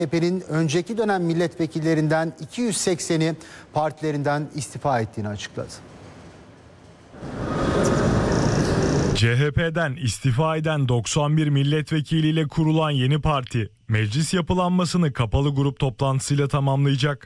CHP'nin önceki dönem milletvekillerinden 280'i partilerinden istifa ettiğini açıkladı. CHP'den istifa eden 91 milletvekiliyle kurulan yeni parti, meclis yapılanmasını kapalı grup toplantısıyla tamamlayacak.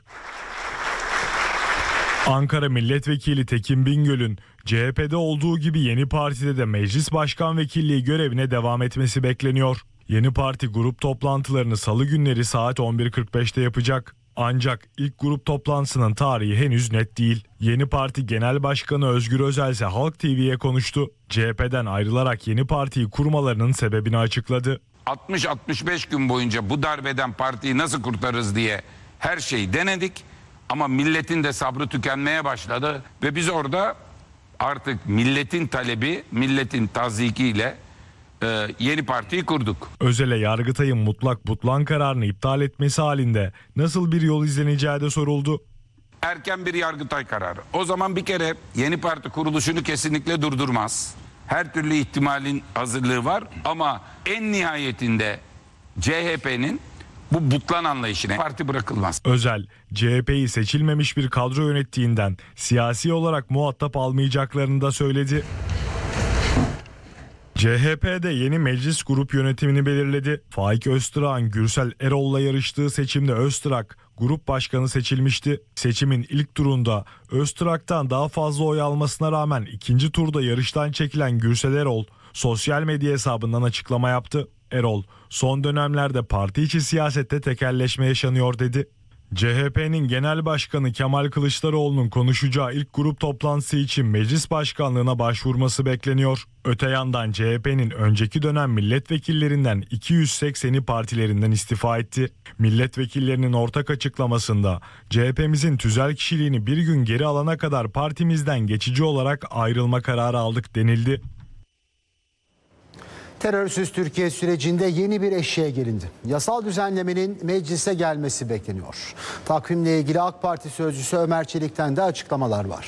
Ankara Milletvekili Tekin Bingöl'ün CHP'de olduğu gibi yeni partide de meclis başkan vekilliği görevine devam etmesi bekleniyor. Yeni parti grup toplantılarını salı günleri saat 11.45'te yapacak. Ancak ilk grup toplantısının tarihi henüz net değil. Yeni Parti Genel Başkanı Özgür Özel ise Halk TV'ye konuştu. CHP'den ayrılarak yeni partiyi kurmalarının sebebini açıkladı. 60-65 gün boyunca bu darbeden partiyi nasıl kurtarırız diye her şeyi denedik. Ama milletin de sabrı tükenmeye başladı ve biz orada artık milletin talebi, milletin tazyikiyle yeni partiyi kurduk. Özel'e Yargıtay'ın mutlak butlan kararını iptal etmesi halinde nasıl bir yol izleneceği de soruldu. Erken bir Yargıtay kararı. O zaman bir kere yeni parti kuruluşunu kesinlikle durdurmaz. Her türlü ihtimalin hazırlığı var ama en nihayetinde CHP'nin bu butlan anlayışına parti bırakılmaz. Özel, CHP'yi seçilmemiş bir kadro yönettiğinden siyasi olarak muhatap almayacaklarını da söyledi. CHP'de yeni meclis grup yönetimini belirledi. Faik Öztrak'ın Gürsel Erol'la yarıştığı seçimde Öztrak grup başkanı seçilmişti. Seçimin ilk turunda Öztrak'tan daha fazla oy almasına rağmen ikinci turda yarıştan çekilen Gürsel Erol sosyal medya hesabından açıklama yaptı. Erol, son dönemlerde parti içi siyasette tekelleşme yaşanıyor dedi. CHP'nin Genel Başkanı Kemal Kılıçdaroğlu'nun konuşacağı ilk grup toplantısı için meclis başkanlığına başvurması bekleniyor. Öte yandan CHP'nin önceki dönem milletvekillerinden 280'i partilerinden istifa etti. Milletvekillerinin ortak açıklamasında CHP'mizin tüzel kişiliğini bir gün geri alana kadar partimizden geçici olarak ayrılma kararı aldık denildi. Terörsüz Türkiye sürecinde yeni bir eşiğe gelindi. Yasal düzenlemenin meclise gelmesi bekleniyor. Takvimle ilgili AK Parti sözcüsü Ömer Çelik'ten de açıklamalar var.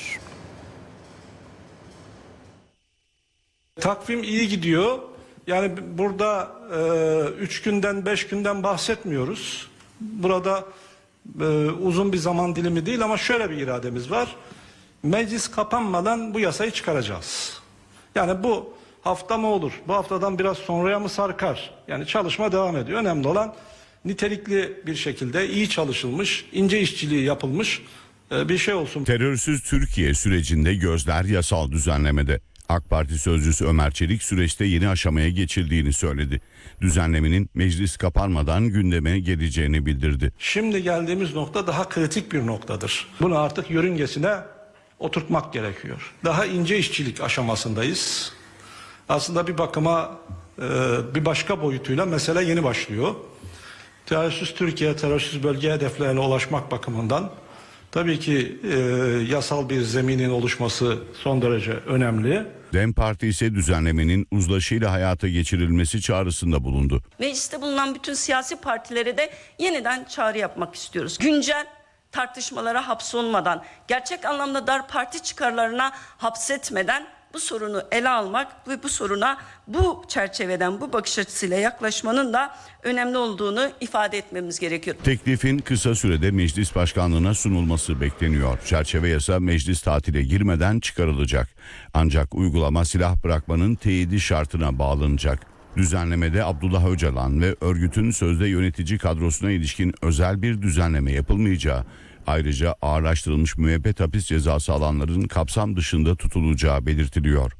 Takvim iyi gidiyor. Yani burada 3 günden 5 günden bahsetmiyoruz. Burada uzun bir zaman dilimi değil ama şöyle bir irademiz var. Meclis kapanmadan bu yasayı çıkaracağız. Yani bu hafta mı olur? Bu haftadan biraz sonraya mı sarkar? Yani çalışma devam ediyor. Önemli olan nitelikli bir şekilde iyi çalışılmış, ince işçiliği yapılmış bir şey olsun. Terörsüz Türkiye sürecinde gözler yasal düzenlemede. AK Parti sözcüsü Ömer Çelik süreçte yeni aşamaya geçildiğini söyledi. Düzenlemenin meclis kapanmadan gündeme geleceğini bildirdi. Şimdi geldiğimiz nokta daha kritik bir noktadır. Bunu artık yörüngesine oturtmak gerekiyor. Daha ince işçilik aşamasındayız. Aslında bir bakıma bir başka boyutuyla mesele yeni başlıyor. Terörsüz Türkiye, terörsüz bölge hedeflerine ulaşmak bakımından tabii ki yasal bir zeminin oluşması son derece önemli. DEM Parti ise düzenlemenin uzlaşıyla hayata geçirilmesi çağrısında bulundu. Mecliste bulunan bütün siyasi partilere de yeniden çağrı yapmak istiyoruz. Güncel tartışmalara hapsolmadan, gerçek anlamda dar parti çıkarlarına hapsetmeden bu sorunu ele almak ve bu soruna bu çerçeveden, bu bakış açısıyla yaklaşmanın da önemli olduğunu ifade etmemiz gerekiyor. Teklifin kısa sürede meclis başkanlığına sunulması bekleniyor. Çerçeve yasa meclis tatile girmeden çıkarılacak. Ancak uygulama silah bırakmanın teyidi şartına bağlanacak. Düzenlemede Abdullah Öcalan ve örgütün sözde yönetici kadrosuna ilişkin özel bir düzenleme yapılmayacağı, ayrıca ağırlaştırılmış müebbet hapis cezası alanların kapsam dışında tutulacağı belirtiliyor.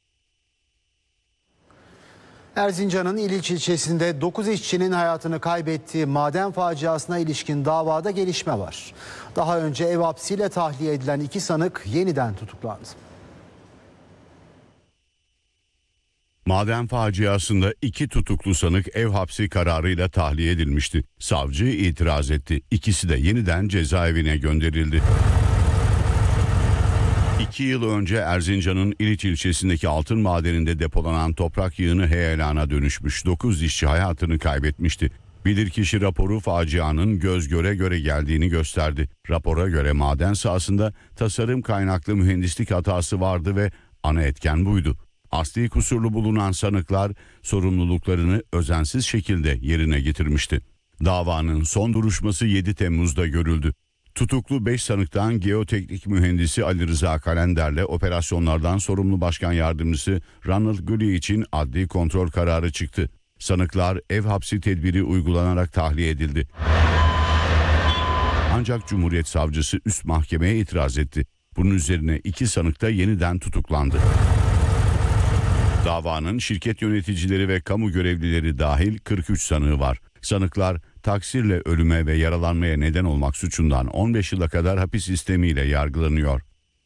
Erzincan'ın İliç ilçesinde 9 işçinin hayatını kaybettiği maden faciasına ilişkin davada gelişme var. Daha önce ev hapsiyle tahliye edilen 2 sanık yeniden tutuklandı. Maden faciasında 2 tutuklu sanık ev hapsi kararıyla tahliye edilmişti. Savcı itiraz etti. İkisi de yeniden cezaevine gönderildi. 2 yıl önce Erzincan'ın İliç ilçesindeki altın madeninde depolanan toprak yığını heyelana dönüşmüş. 9 işçi hayatını kaybetmişti. Bilirkişi raporu facianın göz göre göre geldiğini gösterdi. Rapora göre maden sahasında tasarım kaynaklı mühendislik hatası vardı ve ana etken buydu. Asli kusurlu bulunan sanıklar sorumluluklarını özensiz şekilde yerine getirmişti. Davanın son duruşması 7 Temmuz'da görüldü. Tutuklu 5 sanıktan geoteknik mühendisi Ali Rıza Kalender'le operasyonlardan sorumlu başkan yardımcısı Ronald Gully için adli kontrol kararı çıktı. Sanıklar ev hapsi tedbiri uygulanarak tahliye edildi. Ancak Cumhuriyet Savcısı üst mahkemeye itiraz etti. Bunun üzerine 2 sanık da yeniden tutuklandı. Davanın şirket yöneticileri ve kamu görevlileri dahil 43 sanığı var. Sanıklar taksirle ölüme ve yaralanmaya neden olmak suçundan 15 yıla kadar hapis istemiyle yargılanıyor.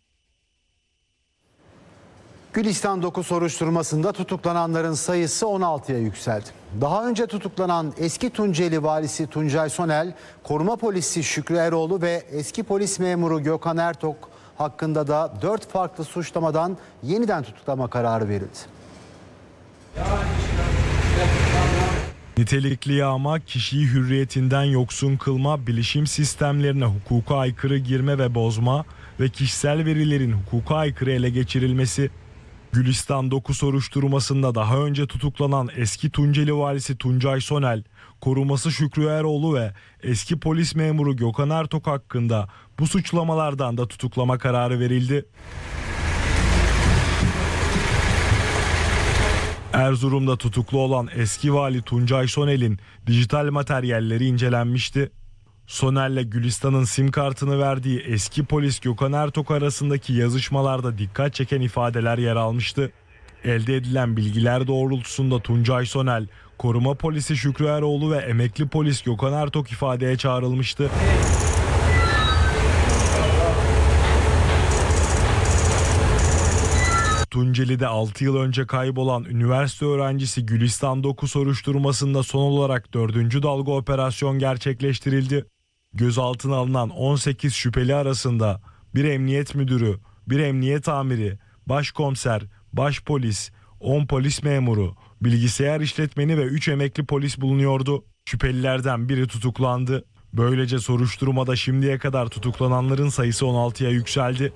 Gülistan 9 soruşturmasında tutuklananların sayısı 16'ya yükseldi. Daha önce tutuklanan eski Tunceli valisi Tuncay Sonel, koruma polisi Şükrü Eroğlu ve eski polis memuru Gökhan Ertok hakkında da 4 farklı suçlamadan yeniden tutuklama kararı verildi. Nitelikli yağma, kişiyi hürriyetinden yoksun kılma, bilişim sistemlerine hukuka aykırı girme ve bozma ve kişisel verilerin hukuka aykırı ele geçirilmesi. Gülistan 9 soruşturmasında daha önce tutuklanan eski Tunceli valisi Tuncay Sonel, koruması Şükrü Eroğlu ve eski polis memuru Gökhan Ertok hakkında bu suçlamalardan da tutuklama kararı verildi. Erzurum'da tutuklu olan eski vali Tuncay Sonel'in dijital materyalleri incelenmişti. Sonel'le Gülistan'ın sim kartını verdiği eski polis Gökhan Ertok arasındaki yazışmalarda dikkat çeken ifadeler yer almıştı. Elde edilen bilgiler doğrultusunda Tuncay Sonel, koruma polisi Şükrü Eroğlu ve emekli polis Gökhan Ertok ifadeye çağrılmıştı. Tunceli'de 6 yıl önce kaybolan üniversite öğrencisi Gülistan 9 soruşturmasında son olarak 4. dalga operasyon gerçekleştirildi. Gözaltına alınan 18 şüpheli arasında bir emniyet müdürü, bir emniyet amiri, başkomiser, başpolis, 10 polis memuru, bilgisayar işletmeni ve 3 emekli polis bulunuyordu. Şüphelilerden biri tutuklandı. Böylece soruşturmada şimdiye kadar tutuklananların sayısı 16'ya yükseldi.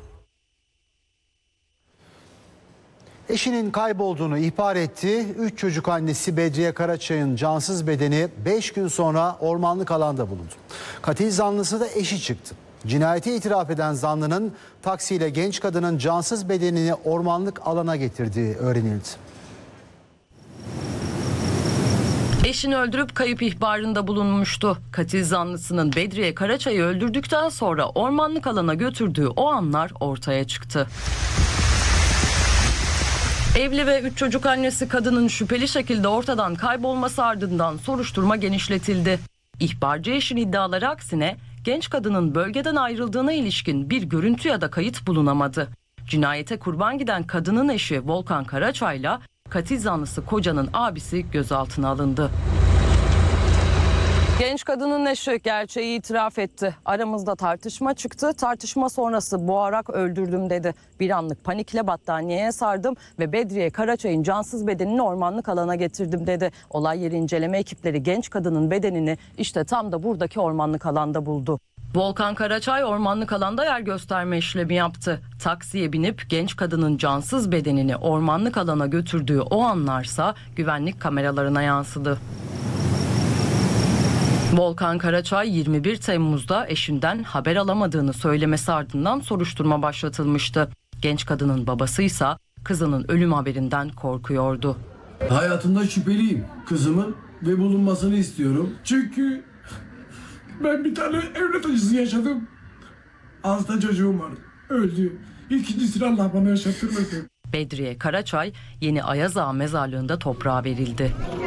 Eşinin kaybolduğunu ihbar etti. 3 çocuk annesi Bedriye Karaçay'ın cansız bedeni 5 gün sonra ormanlık alanda bulundu. Katil zanlısı da eşi çıktı. Cinayeti itiraf eden zanlının taksiyle genç kadının cansız bedenini ormanlık alana getirdiği öğrenildi. Eşini öldürüp kayıp ihbarında bulunmuştu. Katil zanlısının Bedriye Karaçay'ı öldürdükten sonra ormanlık alana götürdüğü o anlar ortaya çıktı. Evli ve 3 çocuk annesi kadının şüpheli şekilde ortadan kaybolması ardından soruşturma genişletildi. İhbarcı eşin iddiaları aksine genç kadının bölgeden ayrıldığına ilişkin bir görüntü ya da kayıt bulunamadı. Cinayete kurban giden kadının eşi Volkan Karaçay'la katil zanlısı kocanın abisi gözaltına alındı. Genç kadının eşi gerçeği itiraf etti. Aramızda tartışma çıktı. Tartışma sonrası boğarak öldürdüm dedi. Bir anlık panikle battaniyeye sardım ve Bedriye Karaçay'ın cansız bedenini ormanlık alana getirdim dedi. Olay yeri inceleme ekipleri genç kadının bedenini işte tam da buradaki ormanlık alanda buldu. Volkan Karaçay ormanlık alanda yer gösterme işlemi yaptı. Taksiye binip genç kadının cansız bedenini ormanlık alana götürdüğü o anlarsa güvenlik kameralarına yansıdı. Volkan Karaçay 21 Temmuz'da eşinden haber alamadığını söylemesi ardından soruşturma başlatılmıştı. Genç kadının babasıysa kızının ölüm haberinden korkuyordu. Hayatımda şüpheliyim kızımın ve bulunmasını istiyorum. Çünkü ben bir tane evlat acısı yaşadım. Hasta çocuğum var. Öldü. İkincisini Allah bana yaşattırmadı. Bedriye Karaçay Yeni Ayazağa mezarlığında toprağa verildi.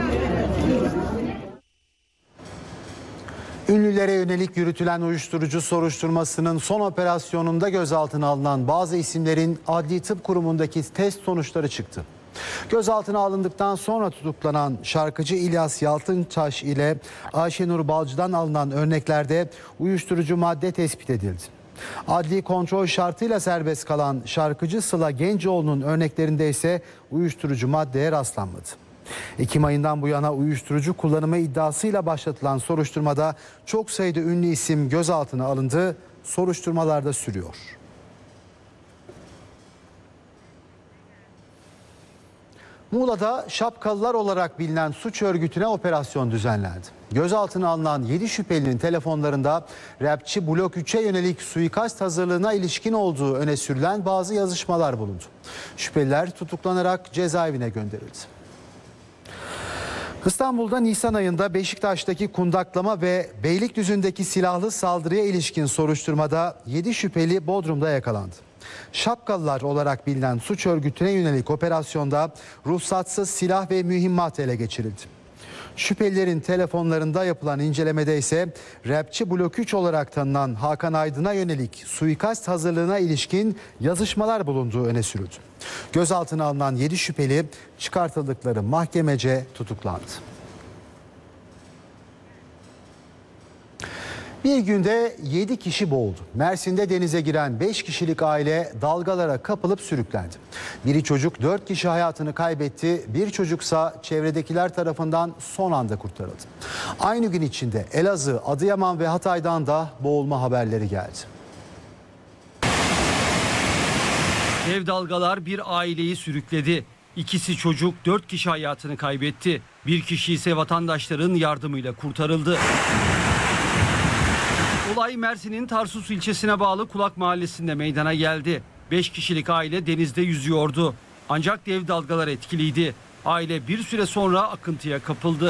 Ünlülere yönelik yürütülen uyuşturucu soruşturmasının son operasyonunda gözaltına alınan bazı isimlerin Adli Tıp Kurumu'ndaki test sonuçları çıktı. Gözaltına alındıktan sonra tutuklanan şarkıcı İlyas Yalçıntaş ile Ayşenur Balcı'dan alınan örneklerde uyuşturucu madde tespit edildi. Adli kontrol şartıyla serbest kalan şarkıcı Sıla Gencoğlu'nun örneklerinde ise uyuşturucu maddeye rastlanmadı. Ekim ayından bu yana uyuşturucu kullanımı iddiasıyla başlatılan soruşturmada çok sayıda ünlü isim gözaltına alındı. Soruşturmalar da sürüyor. Muğla'da şapkalılar olarak bilinen suç örgütüne operasyon düzenlendi. Gözaltına alınan 7 şüphelinin telefonlarında rapçi Blok 3'e yönelik suikast hazırlığına ilişkin olduğu öne sürülen bazı yazışmalar bulundu. Şüpheliler tutuklanarak cezaevine gönderildi. İstanbul'da Nisan ayında Beşiktaş'taki kundaklama ve Beylikdüzü'ndeki silahlı saldırıya ilişkin soruşturmada 7 şüpheli Bodrum'da yakalandı. Şapkalılar olarak bilinen suç örgütüne yönelik operasyonda ruhsatsız silah ve mühimmat ele geçirildi. Şüphelilerin telefonlarında yapılan incelemede ise rapçi Blok 3 olarak tanınan Hakan Aydın'a yönelik suikast hazırlığına ilişkin yazışmalar bulunduğu öne sürüldü. Gözaltına alınan 7 şüpheli çıkartıldıkları mahkemece tutuklandı. Bir günde 7 kişi boğuldu. Mersin'de denize giren 5 kişilik aile dalgalara kapılıp sürüklendi. Biri çocuk, 4 kişi hayatını kaybetti. Bir çocuksa çevredekiler tarafından son anda kurtarıldı. Aynı gün içinde Elazığ, Adıyaman ve Hatay'dan da boğulma haberleri geldi. Dev dalgalar bir aileyi sürükledi. İkisi çocuk, 4 kişi hayatını kaybetti. Bir kişi ise vatandaşların yardımıyla kurtarıldı. Olay Mersin'in Tarsus ilçesine bağlı Kulak Mahallesi'nde meydana geldi. 5 kişilik aile denizde yüzüyordu. Ancak dev dalgalar etkiliydi. Aile bir süre sonra akıntıya kapıldı.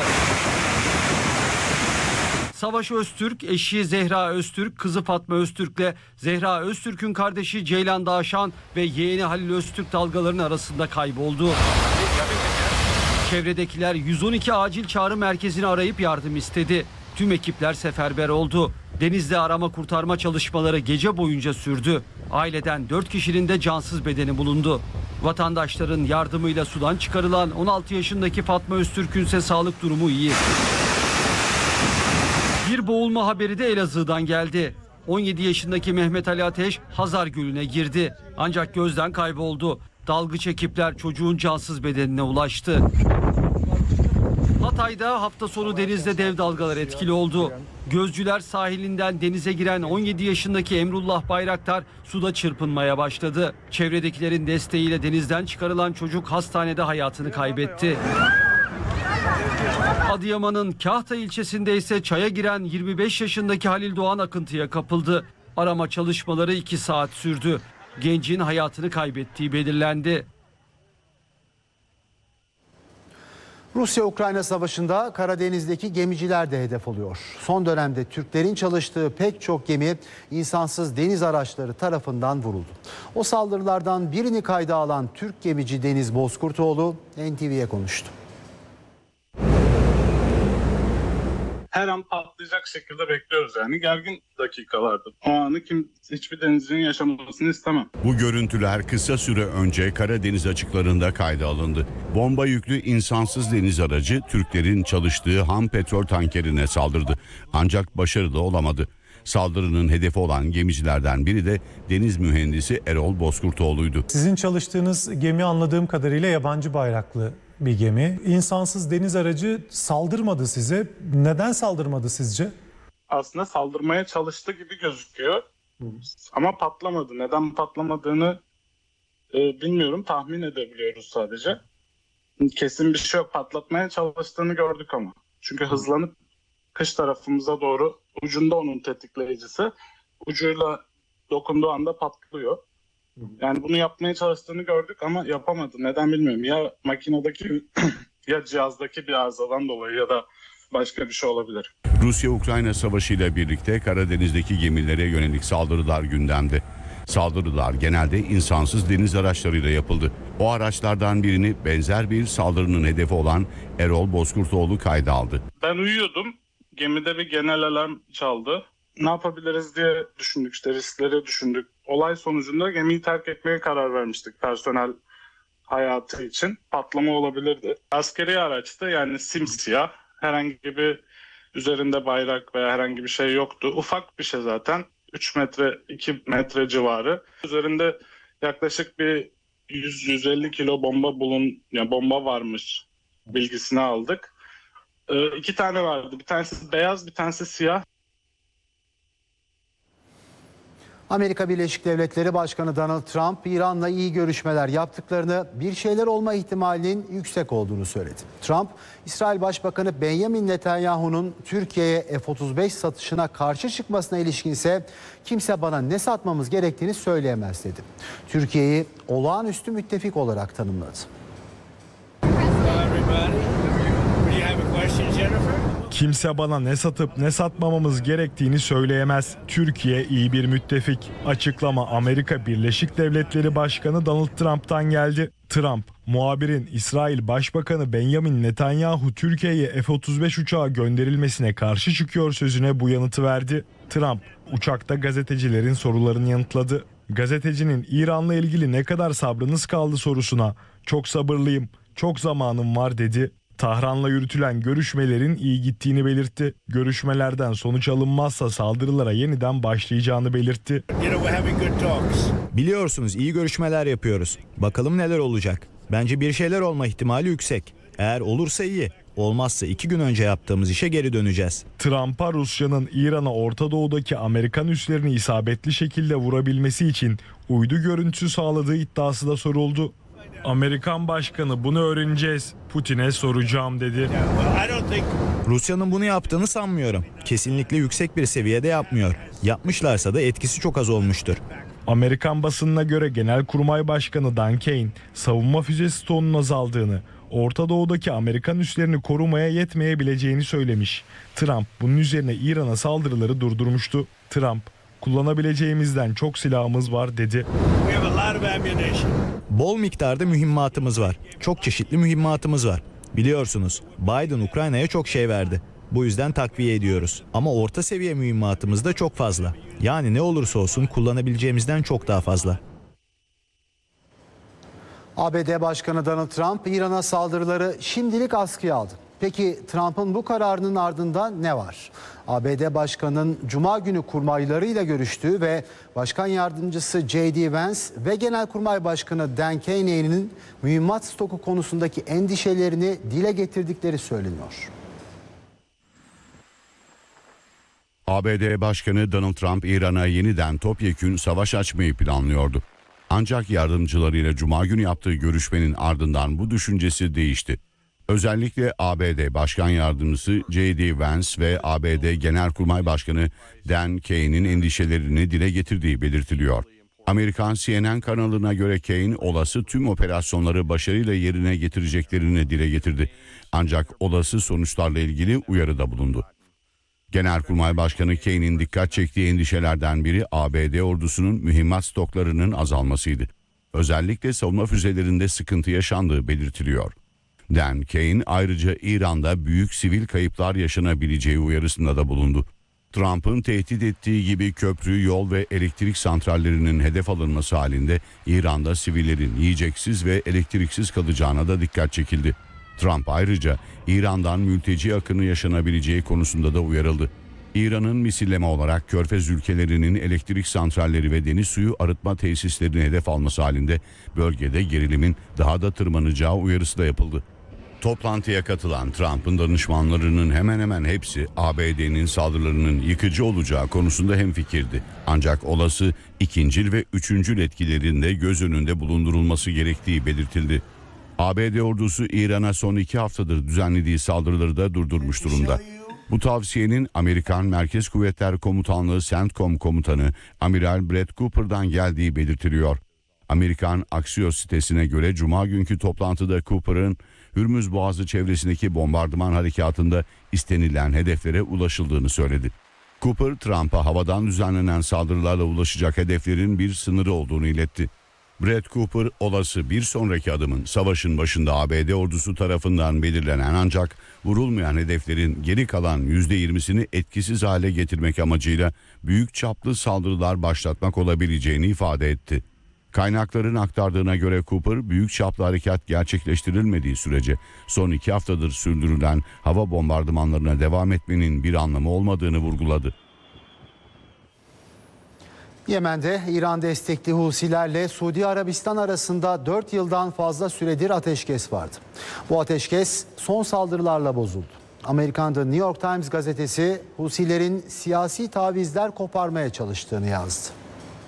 Savaş Öztürk, eşi Zehra Öztürk, kızı Fatma Öztürk'le Zehra Öztürk'ün kardeşi Ceylan Dağşan ve yeğeni Halil Öztürk dalgaların arasında kayboldu. Çevredekiler 112 acil çağrı merkezini arayıp yardım istedi. Tüm ekipler seferber oldu. Denizde arama kurtarma çalışmaları gece boyunca sürdü. Aileden 4 kişinin de cansız bedeni bulundu. Vatandaşların yardımıyla sudan çıkarılan 16 yaşındaki Fatma Öztürk'ün ise sağlık durumu iyi. Bir boğulma haberi de Elazığ'dan geldi. 17 yaşındaki Mehmet Ali Ateş Hazar Gölü'ne girdi. Ancak gözden kayboldu. Dalgıç ekipler çocuğun cansız bedenine ulaştı. Hatay'da hafta sonu denizde dev dalgalar etkili oldu. Gözcüler sahilinden denize giren 17 yaşındaki Emrullah Bayraktar suda çırpınmaya başladı. Çevredekilerin desteğiyle denizden çıkarılan çocuk hastanede hayatını kaybetti. Adıyaman'ın Kahta ilçesinde ise çaya giren 25 yaşındaki Halil Doğan akıntıya kapıldı. Arama çalışmaları 2 saat sürdü. Gencin hayatını kaybettiği belirlendi. Rusya-Ukrayna savaşında Karadeniz'deki gemiciler de hedef oluyor. Son dönemde Türklerin çalıştığı pek çok gemi insansız deniz araçları tarafından vuruldu. O saldırılardan birini kayda alan Türk gemici Deniz Bozkurtoğlu NTV'ye konuştu. Her an patlayacak şekilde bekliyoruz yani gergin dakikalarda. O anı hiçbir denizcinin yaşamasını istemem. Bu görüntüler kısa süre önce Karadeniz açıklarında kayda alındı. Bomba yüklü insansız deniz aracı Türklerin çalıştığı ham petrol tankerine saldırdı. Ancak başarılı olamadı. Saldırının hedefi olan gemicilerden biri de deniz mühendisi Erol Bozkurtoğlu'ydu. Sizin çalıştığınız gemi anladığım kadarıyla yabancı bayraklı bir gemi. İnsansız deniz aracı saldırmadı size. Neden saldırmadı sizce? Aslında saldırmaya çalıştı gibi gözüküyor. Ama patlamadı. Neden patlamadığını bilmiyorum. Tahmin edebiliyoruz sadece. Kesin bir şey yok. Patlatmaya çalıştığını gördük ama. Çünkü hızlanıp kış tarafımıza doğru ucunda onun tetikleyicisi. Ucuyla dokunduğu anda patlıyor. Yani bunu yapmaya çalıştığını gördük ama yapamadı. Neden bilmiyorum. Ya makinedeki ya cihazdaki bir arızadan dolayı ya da başka bir şey olabilir. Rusya-Ukrayna savaşı ile birlikte Karadeniz'deki gemilere yönelik saldırılar gündemde. Saldırılar genelde insansız deniz araçlarıyla yapıldı. O araçlardan birini benzer bir saldırının hedefi olan Erol Bozkurtoğlu kayda aldı. Ben uyuyordum. Gemide bir genel alarm çaldı. Ne yapabiliriz diye düşündük, işte riskleri düşündük. Olay sonucunda gemiyi terk etmeye karar vermiştik personel hayatı için. Patlama olabilirdi. Askeri araçtı, yani simsiyah. Herhangi bir üzerinde bayrak veya herhangi bir şey yoktu. Ufak bir şey zaten. 3 metre, 2 metre civarı. Üzerinde yaklaşık bir 100-150 kilo bomba varmış bilgisini aldık. 2 tane vardı. Bir tanesi beyaz, bir tanesi siyah. Amerika Birleşik Devletleri Başkanı Donald Trump, İran'la iyi görüşmeler yaptıklarını, bir şeyler olma ihtimalinin yüksek olduğunu söyledi. Trump, İsrail Başbakanı Benjamin Netanyahu'nun Türkiye'ye F-35 satışına karşı çıkmasına ilişkin ise kimse bana ne satmamız gerektiğini söyleyemez dedi. Türkiye'yi olağanüstü müttefik olarak tanımladı. Kimse bana ne satıp ne satmamamız gerektiğini söyleyemez. Türkiye iyi bir müttefik. Açıklama Amerika Birleşik Devletleri Başkanı Donald Trump'tan geldi. Trump, muhabirin İsrail Başbakanı Benjamin Netanyahu Türkiye'ye F-35 uçağı gönderilmesine karşı çıkıyor sözüne bu yanıtı verdi. Trump, uçakta gazetecilerin sorularını yanıtladı. Gazetecinin İran'la ilgili ne kadar sabrınız kaldı sorusuna "Çok sabırlıyım, çok zamanım var" dedi. Tahran'la yürütülen görüşmelerin iyi gittiğini belirtti. Görüşmelerden sonuç alınmazsa saldırılara yeniden başlayacağını belirtti. Biliyorsunuz iyi görüşmeler yapıyoruz. Bakalım neler olacak. Bence bir şeyler olma ihtimali yüksek. Eğer olursa iyi. Olmazsa 2 gün önce yaptığımız işe geri döneceğiz. Trump'a Rusya'nın İran'a Orta Doğu'daki Amerikan üslerini isabetli şekilde vurabilmesi için uydu görüntüsü sağladığı iddiası da soruldu. Amerikan başkanı "Bunu öğreneceğiz, Putin'e soracağım" dedi. Rusya'nın bunu yaptığını sanmıyorum. Kesinlikle yüksek bir seviyede yapmıyor. Yapmışlarsa da etkisi çok az olmuştur. Amerikan basınına göre Genelkurmay Başkanı Dan Kane, savunma füzesi tonunun azaldığını, Orta Doğu'daki Amerikan üslerini korumaya yetmeyebileceğini söylemiş. Trump bunun üzerine İran'a saldırıları durdurmuştu. Trump, "Kullanabileceğimizden çok silahımız var" dedi. Bol miktarda mühimmatımız var. Çok çeşitli mühimmatımız var. Biliyorsunuz Biden Ukrayna'ya çok şey verdi. Bu yüzden takviye ediyoruz. Ama orta seviye mühimmatımız da çok fazla. Yani ne olursa olsun kullanabileceğimizden çok daha fazla. ABD Başkanı Donald Trump, İran'a saldırıları şimdilik askıya aldı. Peki Trump'ın bu kararının ardından ne var? ABD Başkanı'nın Cuma günü kurmaylarıyla görüştüğü ve Başkan Yardımcısı J.D. Vance ve Genelkurmay Başkanı Dan Kennedy'nin mühimmat stoku konusundaki endişelerini dile getirdikleri söyleniyor. ABD Başkanı Donald Trump İran'a yeniden topyekün savaş açmayı planlıyordu. Ancak yardımcılarıyla Cuma günü yaptığı görüşmenin ardından bu düşüncesi değişti. Özellikle ABD Başkan Yardımcısı J.D. Vance ve ABD Genelkurmay Başkanı Dan Kane'in endişelerini dile getirdiği belirtiliyor. Amerikan CNN kanalına göre Kane olası tüm operasyonları başarıyla yerine getireceklerini dile getirdi. Ancak olası sonuçlarla ilgili uyarıda bulundu. Genelkurmay Başkanı Kane'in dikkat çektiği endişelerden biri ABD ordusunun mühimmat stoklarının azalmasıydı. Özellikle savunma füzelerinde sıkıntı yaşandığı belirtiliyor. Dan Kane ayrıca İran'da büyük sivil kayıplar yaşanabileceği uyarısında da bulundu. Trump'ın tehdit ettiği gibi köprü, yol ve elektrik santrallerinin hedef alınması halinde İran'da sivillerin yiyeceksiz ve elektriksiz kalacağına da dikkat çekildi. Trump ayrıca İran'dan mülteci akını yaşanabileceği konusunda da uyarıldı. İran'ın misilleme olarak Körfez ülkelerinin elektrik santralleri ve deniz suyu arıtma tesislerini hedef alması halinde bölgede gerilimin daha da tırmanacağı uyarısı da yapıldı. Toplantıya katılan Trump'ın danışmanlarının hemen hemen hepsi ABD'nin saldırılarının yıkıcı olacağı konusunda hemfikirdi. Ancak olası ikincil ve üçüncül etkilerin de göz önünde bulundurulması gerektiği belirtildi. ABD ordusu İran'a son 2 haftadır düzenlediği saldırıları da durdurmuş durumda. Bu tavsiyenin Amerikan Merkez Kuvvetler Komutanlığı CENTCOM komutanı Amiral Brett Cooper'dan geldiği belirtiliyor. Amerikan Axios sitesine göre Cuma günkü toplantıda Cooper'ın Hürmüz Boğazı çevresindeki bombardıman harekatında istenilen hedeflere ulaşıldığını söyledi. Cooper, Trump'a havadan düzenlenen saldırılarla ulaşacak hedeflerin bir sınırı olduğunu iletti. Brett Cooper, olası bir sonraki adımın savaşın başında ABD ordusu tarafından belirlenen ancak vurulmayan hedeflerin geri kalan %20'sini etkisiz hale getirmek amacıyla büyük çaplı saldırılar başlatmak olabileceğini ifade etti. Kaynakların aktardığına göre Cooper, büyük çaplı harekat gerçekleştirilmediği sürece son 2 haftadır sürdürülen hava bombardımanlarına devam etmenin bir anlamı olmadığını vurguladı. Yemen'de İran destekli Husilerle Suudi Arabistan arasında 4 yıldan fazla süredir ateşkes vardı. Bu ateşkes son saldırılarla bozuldu. Amerikan The New York Times gazetesi Husilerin siyasi tavizler koparmaya çalıştığını yazdı.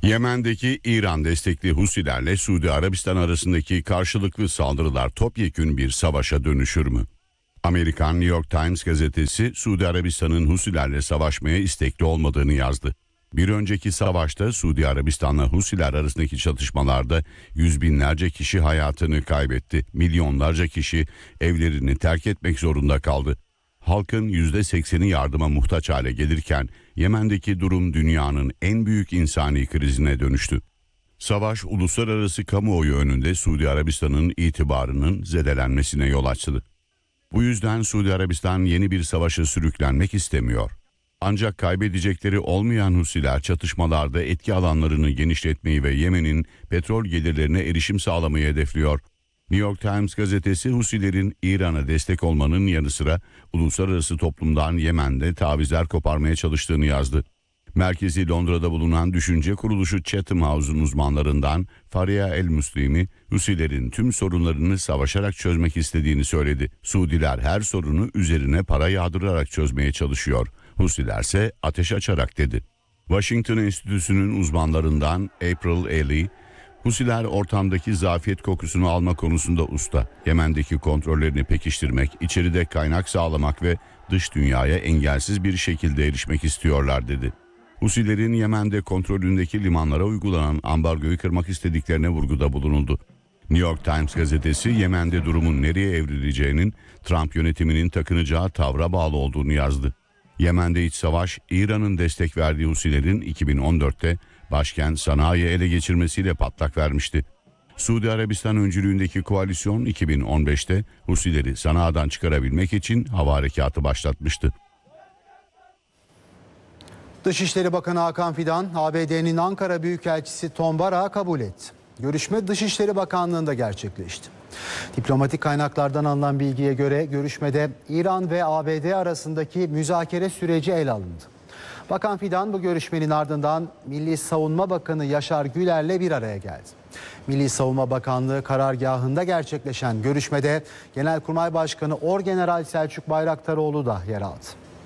Yemen'deki İran destekli Husilerle Suudi Arabistan arasındaki karşılıklı saldırılar topyekün bir savaşa dönüşür mü? Amerikan New York Times gazetesi Suudi Arabistan'ın Husilerle savaşmaya istekli olmadığını yazdı. Bir önceki savaşta Suudi Arabistan'la Husiler arasındaki çatışmalarda yüz binlerce kişi hayatını kaybetti. Milyonlarca kişi evlerini terk etmek zorunda kaldı. Halkın %80'i yardıma muhtaç hale gelirken Yemen'deki durum dünyanın en büyük insani krizine dönüştü. Savaş uluslararası kamuoyu önünde Suudi Arabistan'ın itibarının zedelenmesine yol açtı. Bu yüzden Suudi Arabistan yeni bir savaşa sürüklenmek istemiyor. Ancak kaybedecekleri olmayan Husiler çatışmalarda etki alanlarını genişletmeyi ve Yemen'in petrol gelirlerine erişim sağlamayı hedefliyor. New York Times gazetesi Husilerin İran'a destek olmanın yanı sıra uluslararası toplumdan Yemen'de tavizler koparmaya çalıştığını yazdı. Merkezi Londra'da bulunan düşünce kuruluşu Chatham House'un uzmanlarından Faria El-Muslimi, Husilerin tüm sorunlarını savaşarak çözmek istediğini söyledi. Suudiler her sorunu üzerine para yağdırarak çözmeye çalışıyor. Husilerse ateş açarak dedi. Washington Enstitüsü'nün uzmanlarından April Ely, Husiler ortamdaki zafiyet kokusunu alma konusunda usta. Yemen'deki kontrollerini pekiştirmek, içeride kaynak sağlamak ve dış dünyaya engelsiz bir şekilde erişmek istiyorlar dedi. Husilerin Yemen'de kontrolündeki limanlara uygulanan ambargoyu kırmak istediklerine vurguda bulunuldu. New York Times gazetesi Yemen'de durumun nereye evrileceğinin Trump yönetiminin takınacağı tavra bağlı olduğunu yazdı. Yemen'de iç savaş, İran'ın destek verdiği Husilerin 2014'te başkent Sana'yı ele geçirmesiyle patlak vermişti. Suudi Arabistan öncülüğündeki koalisyon 2015'te Husileri Sana'dan çıkarabilmek için hava harekatı başlatmıştı. Dışişleri Bakanı Hakan Fidan, ABD'nin Ankara Büyükelçisi Tom Barak'ı kabul etti. Görüşme Dışişleri Bakanlığı'nda gerçekleşti. Diplomatik kaynaklardan alınan bilgiye göre görüşmede İran ve ABD arasındaki müzakere süreci ele alındı. Bakan Fidan bu görüşmenin ardından Milli Savunma Bakanı Yaşar Güler'le bir araya geldi. Milli Savunma Bakanlığı karargahında gerçekleşen görüşmede Genelkurmay Başkanı Orgeneral Selçuk Bayraktaroğlu da yer aldı.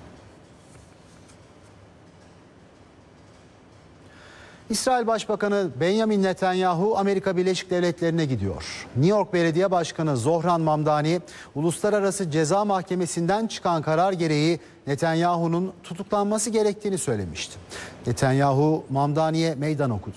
İsrail Başbakanı Benjamin Netanyahu Amerika Birleşik Devletleri'ne gidiyor. New York Belediye Başkanı Zohran Mamdani, Uluslararası Ceza Mahkemesi'nden çıkan karar gereği Netanyahu'nun tutuklanması gerektiğini söylemişti. Netanyahu Mamdani'ye meydan okudu.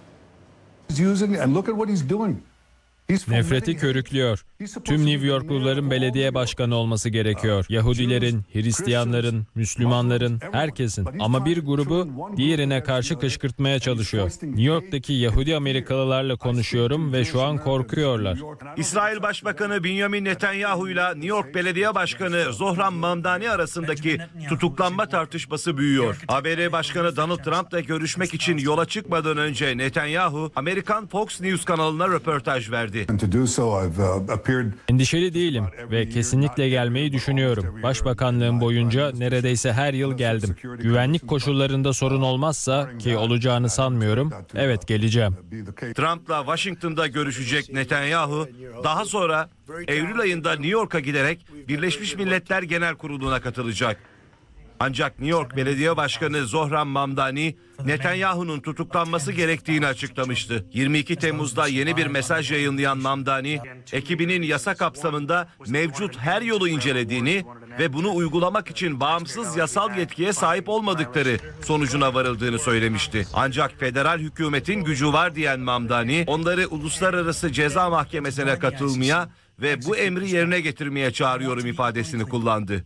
Nefreti körüklüyor. Tüm New Yorkluların belediye başkanı olması gerekiyor. Yahudilerin, Hristiyanların, Müslümanların, herkesin. Ama bir grubu diğerine karşı kışkırtmaya çalışıyor. New York'taki Yahudi Amerikalılarla konuşuyorum ve şu an korkuyorlar. İsrail Başbakanı Benjamin Netanyahu ile New York Belediye Başkanı Zohran Mamdani arasındaki tutuklanma tartışması büyüyor. ABD Başkanı Donald Trump'la görüşmek için yola çıkmadan önce Netanyahu, Amerikan Fox News kanalına röportaj verdi. Endişeli değilim ve kesinlikle gelmeyi düşünüyorum. Başbakanlığım boyunca neredeyse her yıl geldim. Güvenlik koşullarında sorun olmazsa, ki olacağını sanmıyorum, evet geleceğim. Trump'la Washington'da görüşecek Netanyahu, daha sonra Eylül ayında New York'a giderek Birleşmiş Milletler Genel Kurulu'na katılacak. Ancak New York Belediye Başkanı Zohran Mamdani, Netanyahu'nun tutuklanması gerektiğini açıklamıştı. 22 Temmuz'da yeni bir mesaj yayınlayan Mamdani, ekibinin yasa kapsamında mevcut her yolu incelediğini ve bunu uygulamak için bağımsız yasal yetkiye sahip olmadıkları sonucuna varıldığını söylemişti. Ancak federal hükümetin gücü var diyen Mamdani, onları Uluslararası Ceza Mahkemesi'ne katılmaya ve bu emri yerine getirmeye çağırıyorum ifadesini kullandı.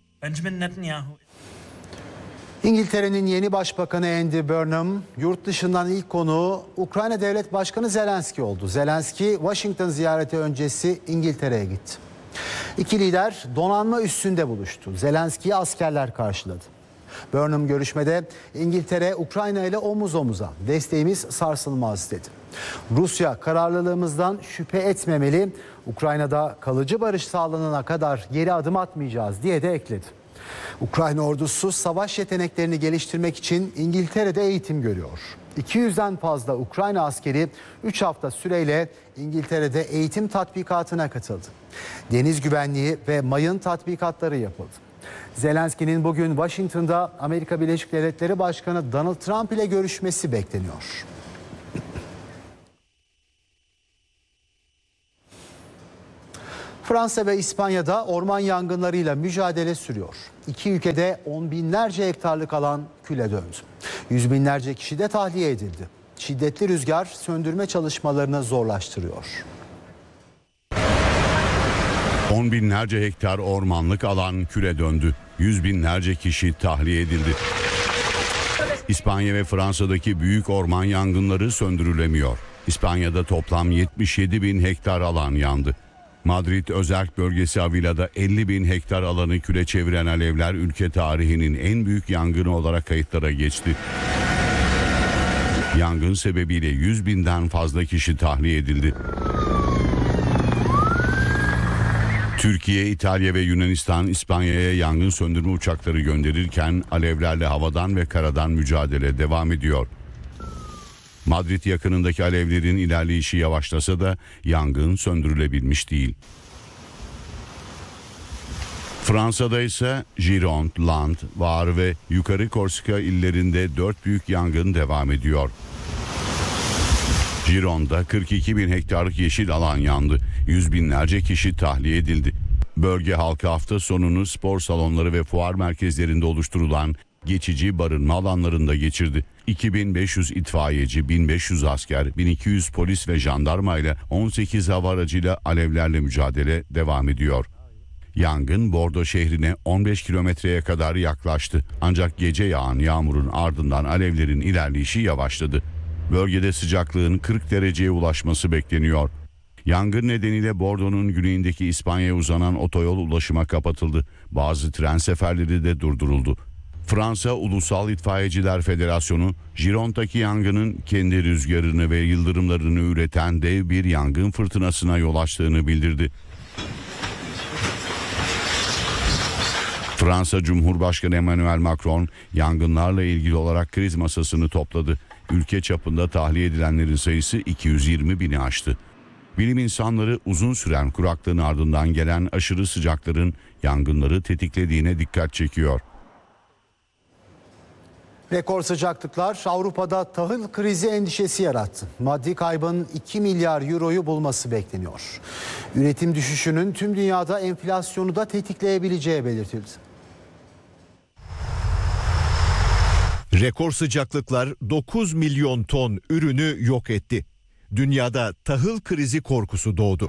İngiltere'nin yeni başbakanı Andy Burnham, yurt dışından ilk konuğu Ukrayna Devlet Başkanı Zelenski oldu. Zelenski, Washington ziyareti öncesi İngiltere'ye gitti. İki lider donanma üssünde buluştu. Zelenski'yi askerler karşıladı. Burnham görüşmede İngiltere, Ukrayna ile omuz omuza, desteğimiz sarsılmaz dedi. Rusya kararlılığımızdan şüphe etmemeli, Ukrayna'da kalıcı barış sağlanana kadar geri adım atmayacağız diye de ekledi. Ukrayna ordusu savaş yeteneklerini geliştirmek için İngiltere'de eğitim görüyor. 200'den fazla Ukrayna askeri 3 hafta süreyle İngiltere'de eğitim tatbikatına katıldı. Deniz güvenliği ve mayın tatbikatları yapıldı. Zelenski'nin bugün Washington'da Amerika Birleşik Devletleri Başkanı Donald Trump ile görüşmesi bekleniyor. Fransa ve İspanya'da orman yangınlarıyla mücadele sürüyor. İki ülkede on binlerce hektarlık alan küle döndü. Yüz binlerce kişi de tahliye edildi. Şiddetli rüzgar söndürme çalışmalarını zorlaştırıyor. On binlerce hektar ormanlık alan küle döndü. Yüz binlerce kişi tahliye edildi. İspanya ve Fransa'daki büyük orman yangınları söndürülemiyor. İspanya'da toplam 77 bin hektar alan yandı. Madrid özerk bölgesi Avila'da 50 bin hektar alanı küle çeviren alevler ülke tarihinin en büyük yangını olarak kayıtlara geçti. Yangın sebebiyle 100 binden fazla kişi tahliye edildi. Türkiye, İtalya ve Yunanistan İspanya'ya yangın söndürme uçakları gönderirken alevlerle havadan ve karadan mücadele devam ediyor. Madrid yakınındaki alevlerin ilerleyişi yavaşlasa da yangın söndürülebilmiş değil. Fransa'da ise Gironde, Land, Var ve Yukarı Korsika illerinde 4 büyük yangın devam ediyor. Gironde'da 42 bin hektarlık yeşil alan yandı. Yüz binlerce kişi tahliye edildi. Bölge halkı hafta sonunu spor salonları ve fuar merkezlerinde oluşturulan geçici barınma alanlarında geçirdi. 2500 itfaiyeci, 1500 asker, 1200 polis ve jandarma ile 18 hava aracıyla alevlerle mücadele devam ediyor. Yangın Bordo şehrine 15 kilometreye kadar yaklaştı. Ancak gece yağan yağmurun ardından alevlerin ilerleyişi yavaşladı. Bölgede sıcaklığın 40 dereceye ulaşması bekleniyor. Yangın nedeniyle Bordo'nun güneyindeki İspanya'ya uzanan otoyol ulaşıma kapatıldı. Bazı tren seferleri de durduruldu. Fransa Ulusal İtfaiyeciler Federasyonu, Gironde'daki yangının kendi rüzgarını ve yıldırımlarını üreten dev bir yangın fırtınasına yol açtığını bildirdi. Fransa Cumhurbaşkanı Emmanuel Macron yangınlarla ilgili olarak kriz masasını topladı. Ülke çapında tahliye edilenlerin sayısı 220 bini aştı. Bilim insanları uzun süren kuraklığın ardından gelen aşırı sıcakların yangınları tetiklediğine dikkat çekiyor. Rekor sıcaklıklar Avrupa'da tahıl krizi endişesi yarattı. Maddi kaybın 2 milyar euroyu bulması bekleniyor. Üretim düşüşünün tüm dünyada enflasyonu da tetikleyebileceği belirtildi. Rekor sıcaklıklar 9 milyon ton ürünü yok etti. Dünyada tahıl krizi korkusu doğdu.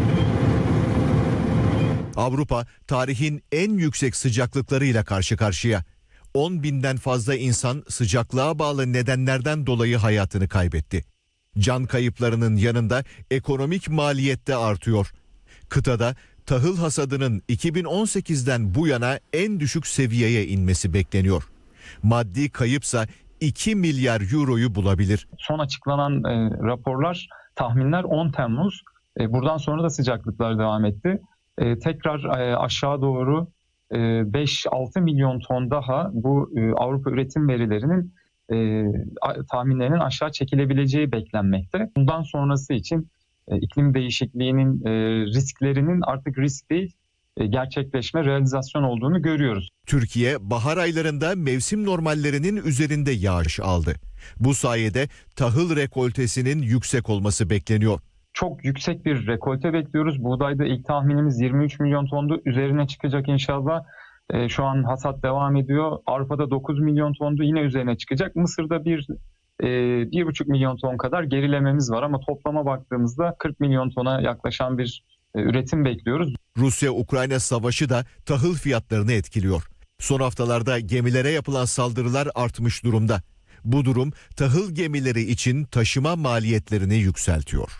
Avrupa tarihin en yüksek sıcaklıklarıyla karşı karşıya. 10 binden fazla insan sıcaklığa bağlı nedenlerden dolayı hayatını kaybetti. Can kayıplarının yanında ekonomik maliyet de artıyor. Kıtada tahıl hasadının 2018'den bu yana en düşük seviyeye inmesi bekleniyor. Maddi kayıpsa 2 milyar euroyu bulabilir. Son açıklanan raporlar, tahminler 10 Temmuz. Buradan sonra da sıcaklıklar devam etti. Tekrar aşağı doğru 5-6 milyon ton daha bu Avrupa üretim verilerinin tahminlerinin aşağı çekilebileceği beklenmekte. Bundan sonrası için iklim değişikliğinin risklerinin artık risk değil, gerçekleşme, realizasyon olduğunu görüyoruz. Türkiye bahar aylarında mevsim normallerinin üzerinde yağış aldı. Bu sayede tahıl rekoltesinin yüksek olması bekleniyor. Çok yüksek bir rekolte bekliyoruz. Buğdayda ilk tahminimiz 23 milyon tondu. Üzerine çıkacak inşallah. Şu an hasat devam ediyor. Avrupa'da 9 milyon tondu, yine üzerine çıkacak. Mısır'da 1,5 milyon ton kadar gerilememiz var ama toplama baktığımızda 40 milyon tona yaklaşan bir üretim bekliyoruz. Rusya-Ukrayna savaşı da tahıl fiyatlarını etkiliyor. Son haftalarda gemilere yapılan saldırılar artmış durumda. Bu durum tahıl gemileri için taşıma maliyetlerini yükseltiyor.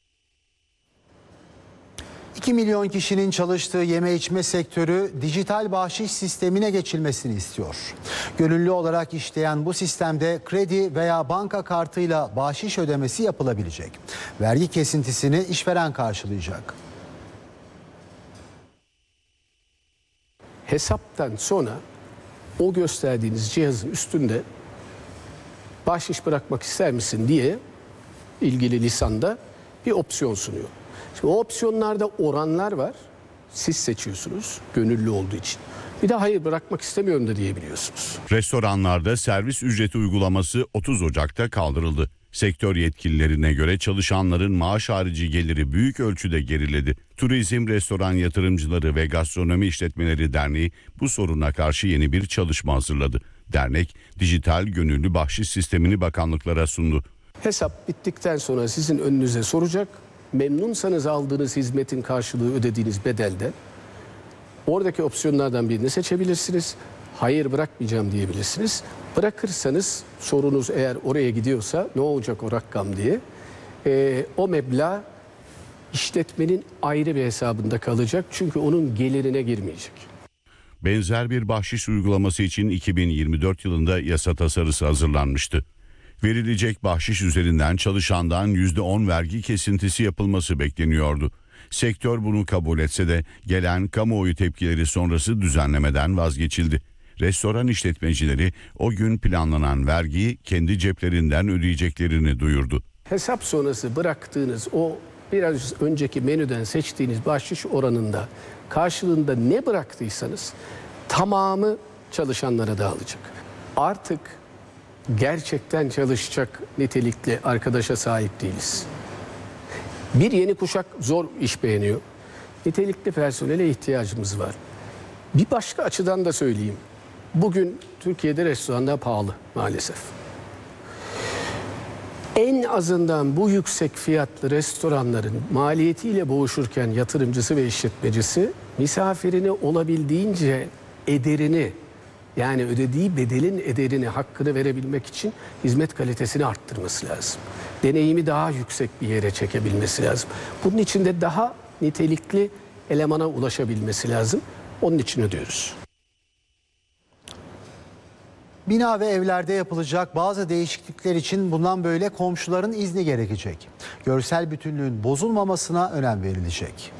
2 milyon kişinin çalıştığı yeme içme sektörü dijital bahşiş sistemine geçilmesini istiyor. Gönüllü olarak işleyen bu sistemde kredi veya banka kartıyla bahşiş ödemesi yapılabilecek. Vergi kesintisini işveren karşılayacak. Hesaptan sonra o gösterdiğiniz cihazın üstünde bahşiş bırakmak ister misin diye ilgili lisanda bir opsiyon sunuyor. Şimdi o opsiyonlarda oranlar var. Siz seçiyorsunuz gönüllü olduğu için. Bir de hayır bırakmak istemiyorum da diyebiliyorsunuz. Restoranlarda servis ücreti uygulaması 30 Ocak'ta kaldırıldı. Sektör yetkililerine göre çalışanların maaş harici geliri büyük ölçüde geriledi. Turizm, Restoran Yatırımcıları ve Gastronomi İşletmeleri Derneği bu soruna karşı yeni bir çalışma hazırladı. Dernek, dijital gönüllü bahşiş sistemini bakanlıklara sundu. Hesap bittikten sonra sizin önünüze soracak. Memnunsanız aldığınız hizmetin karşılığı ödediğiniz bedelden oradaki opsiyonlardan birini seçebilirsiniz. Hayır bırakmayacağım diyebilirsiniz. Bırakırsanız sorunuz eğer oraya gidiyorsa ne olacak o rakam diye o meblağ işletmenin ayrı bir hesabında kalacak. Çünkü onun gelirine girmeyecek. Benzer bir bahşiş uygulaması için 2024 yılında yasa tasarısı hazırlanmıştı. Verilecek bahşiş üzerinden çalışandan %10 vergi kesintisi yapılması bekleniyordu. Sektör bunu kabul etse de gelen kamuoyu tepkileri sonrası düzenlemeden vazgeçildi. Restoran işletmecileri o gün planlanan vergiyi kendi ceplerinden ödeyeceklerini duyurdu. Hesap sonrası bıraktığınız o biraz önceki menüden seçtiğiniz bahşiş oranında karşılığında ne bıraktıysanız tamamı çalışanlara dağılacak. Artık gerçekten çalışacak nitelikli arkadaşa sahip değiliz. Bir yeni kuşak zor iş beğeniyor. Nitelikli personele ihtiyacımız var. Bir başka açıdan da söyleyeyim. Bugün Türkiye'de restoranlar pahalı maalesef. En azından bu yüksek fiyatlı restoranların maliyetiyle boğuşurken yatırımcısı ve işletmecisi misafirini olabildiğince ederini, yani ödediği bedelin ederini, hakkını verebilmek için hizmet kalitesini arttırması lazım. Deneyimi daha yüksek bir yere çekebilmesi lazım. Bunun için de daha nitelikli elemana ulaşabilmesi lazım. Onun için ödüyoruz. Bina ve evlerde yapılacak bazı değişiklikler için bundan böyle komşuların izni gerekecek. Görsel bütünlüğün bozulmamasına önem verilecek.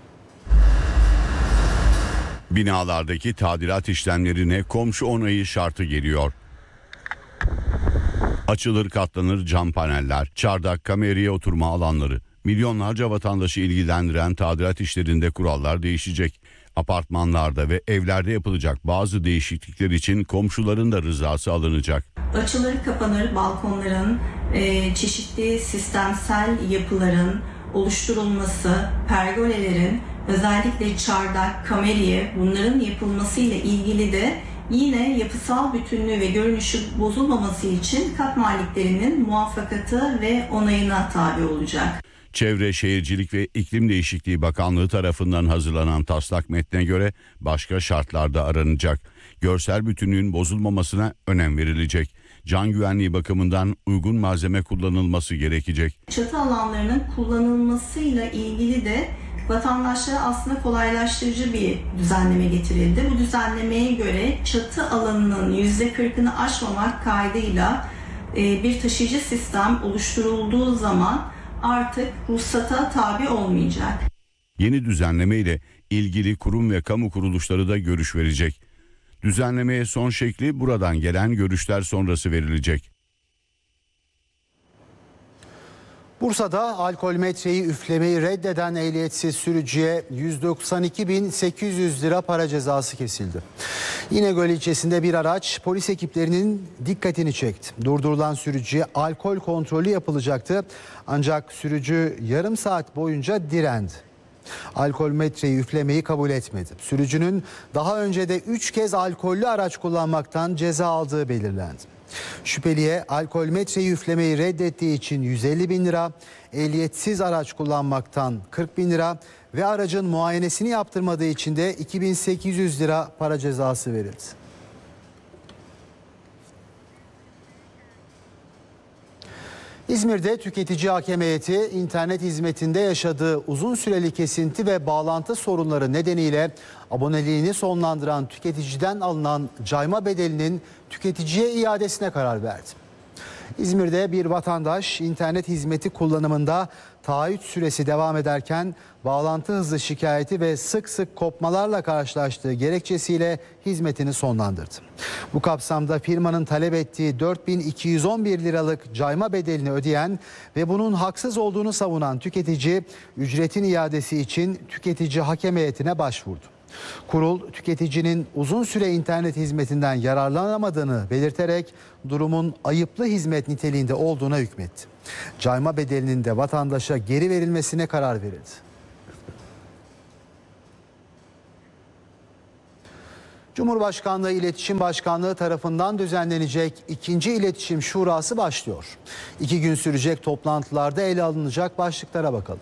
Binalardaki tadilat işlemlerine komşu onayı şartı geliyor. Açılır katlanır cam paneller, çardak, kameriye oturma alanları. Milyonlarca vatandaşı ilgilendiren tadilat işlerinde kurallar değişecek. Apartmanlarda ve evlerde yapılacak bazı değişiklikler için komşuların da rızası alınacak. Açılır kapanır balkonların, çeşitli sistemsel yapıların oluşturulması, pergolelerin, özellikle çardak, kameriye bunların yapılmasıyla ilgili de yine yapısal bütünlüğü ve görünüşü bozulmaması için kat maliklerinin muvaffakatı ve onayına tabi olacak. Çevre, Şehircilik ve İklim Değişikliği Bakanlığı tarafından hazırlanan taslak metne göre başka şartlar da aranacak. Görsel bütünlüğün bozulmamasına önem verilecek. Can güvenliği bakımından uygun malzeme kullanılması gerekecek. Çatı alanlarının kullanılmasıyla ilgili de vatandaşlara aslında kolaylaştırıcı bir düzenleme getirildi. Bu düzenlemeye göre çatı alanının %40'ını aşmamak kaydıyla bir taşıyıcı sistem oluşturulduğu zaman artık ruhsata tabi olmayacak. Yeni düzenleme ile ilgili kurum ve kamu kuruluşları da görüş verecek. Düzenlemeye son şekli buradan gelen görüşler sonrası verilecek. Bursa'da alkol metreyi üflemeyi reddeden ehliyetsiz sürücüye 192.800 lira para cezası kesildi. İnegöl ilçesinde bir araç polis ekiplerinin dikkatini çekti. Durdurulan sürücüye alkol kontrolü yapılacaktı ancak sürücü yarım saat boyunca direndi. Alkol metreyi üflemeyi kabul etmedi. Sürücünün daha önce de 3 kez alkollü araç kullanmaktan ceza aldığı belirlendi. Şüpheliye alkol metreyi üflemeyi reddettiği için 150.000 lira, ehliyetsiz araç kullanmaktan 40.000 lira ve aracın muayenesini yaptırmadığı için de 2.800 lira para cezası verildi. İzmir'de tüketici hakem heyeti internet hizmetinde yaşadığı uzun süreli kesinti ve bağlantı sorunları nedeniyle aboneliğini sonlandıran tüketiciden alınan cayma bedelinin tüketiciye iadesine karar verdi. İzmir'de bir vatandaş internet hizmeti kullanımında taahhüt süresi devam ederken bağlantı hızı şikayeti ve sık sık kopmalarla karşılaştığı gerekçesiyle hizmetini sonlandırdı. Bu kapsamda firmanın talep ettiği 4.211 liralık cayma bedelini ödeyen ve bunun haksız olduğunu savunan tüketici ücretin iadesi için tüketici hakem heyetine başvurdu. Kurul tüketicinin uzun süre internet hizmetinden yararlanamadığını belirterek durumun ayıplı hizmet niteliğinde olduğuna hükmetti. Cayma bedelinin de vatandaşa geri verilmesine karar verildi. Cumhurbaşkanlığı İletişim Başkanlığı tarafından düzenlenecek 2. İletişim Şurası başlıyor. 2 gün sürecek toplantılarda ele alınacak başlıklara bakalım.